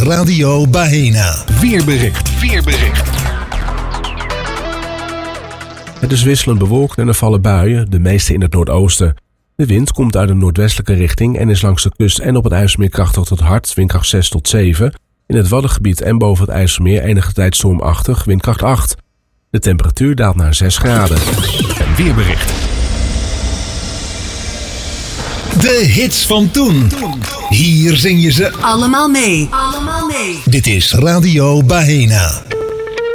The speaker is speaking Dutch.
Radio Bahena. Weerbericht. Het is wisselend bewolkt en er vallen buien, de meeste in het noordoosten. De wind komt uit een noordwestelijke richting en is langs de kust en op het IJsselmeer krachtig tot hard, windkracht 6 tot 7. In het Waddengebied en boven het IJsselmeer enige tijd stormachtig, windkracht 8. De temperatuur daalt naar 6 graden. Weerbericht. De hits van toen. Hier zing je ze allemaal mee. Dit is Radio Bahena.